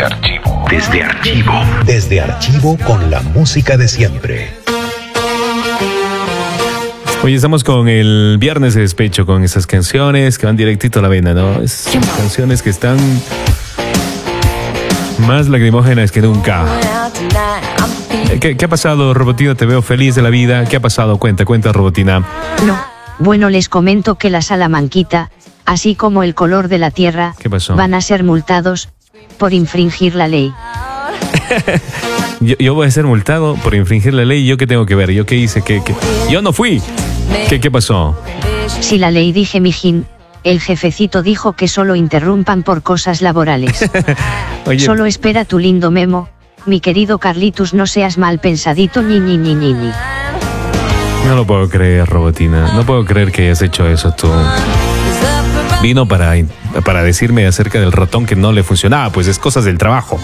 archivo. Desde archivo con la música de siempre. Hoy estamos con el viernes de despecho, con esas canciones que van directito a la vena, ¿no? Es canciones que están más lacrimógenas que nunca. ¿Qué ha pasado, Robotina? Te veo feliz de la vida. ¿Qué ha pasado? Cuenta, Robotina. No, bueno, les comento que la Salamanquita, así como el color de la tierra, ¿qué pasó? van a ser multados por infringir la ley. Yo voy a ser multado por infringir la ley. ¿Yo qué tengo que ver? ¿Yo qué hice? Yo no fui. ¿Qué pasó? Si la ley dije, mijín, el jefecito dijo que solo interrumpan por cosas laborales. Oye, Solo espera tu lindo memo, mi querido Carlitos, no seas mal pensadito, ñi. no lo puedo creer, Robotina. No puedo creer que hayas hecho eso tú. Vino para decirme acerca del ratón que no le funcionaba, pues es cosas del trabajo.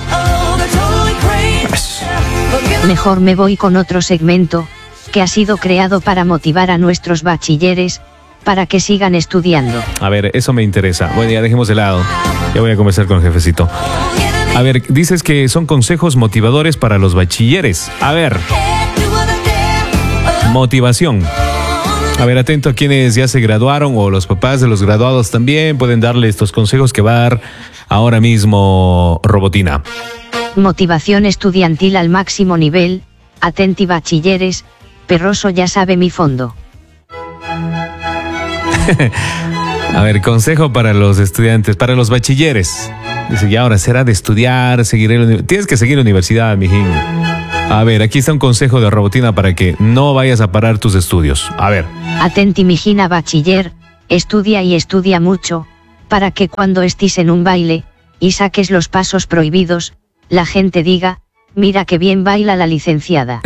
Mejor me voy con otro segmento, que ha sido creado para motivar a nuestros bachilleres, para que sigan estudiando. A ver, eso me interesa. Bueno, ya dejemos de lado. Ya voy a conversar con el jefecito. A ver, dices que son consejos motivadores para los bachilleres. A ver. Motivación. A ver, atento a quienes ya se graduaron o los papás de los graduados también pueden darle estos consejos que va a dar ahora mismo Robotina. Motivación estudiantil al máximo nivel, atenti bachilleres, Perroso ya sabe mi fondo. A ver, consejo para los estudiantes, para los bachilleres. Dice, ya ahora será de estudiar, tienes que seguir la universidad, mijín. A ver, aquí está un consejo de Robotina para que no vayas a parar tus estudios. A ver. Atenti mijina bachiller, estudia y estudia mucho, para que cuando estés en un baile, y saques los pasos prohibidos, la gente diga, mira que bien baila la licenciada.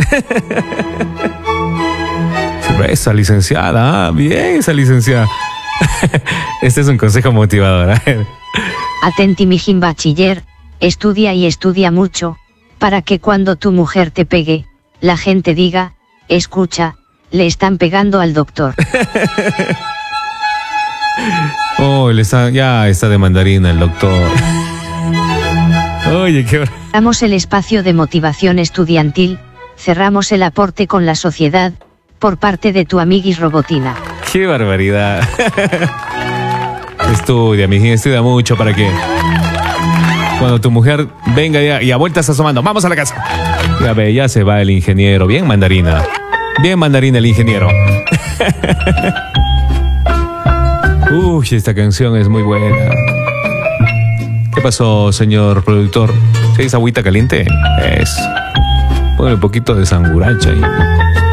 Esa licenciada, bien esa licenciada. Este es un consejo motivador. A ver. Atenti mijín bachiller, estudia y estudia mucho, para que cuando tu mujer te pegue, la gente diga, escucha, le están pegando al doctor. Oh, ya está de mandarina el doctor. Oye, qué... Cerramos el espacio de motivación estudiantil, cerramos el aporte con la sociedad, por parte de tu amiguis Robotina. ¡Qué barbaridad! Estudia, mijín, estudia mucho para que cuando tu mujer venga y a vueltas asomando, vamos a la casa. Ya ve, ya se va el ingeniero. Bien mandarina el ingeniero. Uy, esta canción es muy buena. ¿Qué pasó, señor productor? ¿Se hizo agüita caliente? Ponle un poquito de sanguracha ahí.